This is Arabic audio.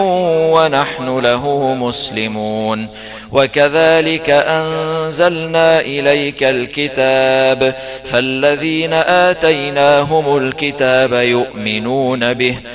ونحن له مسلمون. وكذلك أنزلنا إليك الكتاب فالذين آتيناهم الكتاب يؤمنون به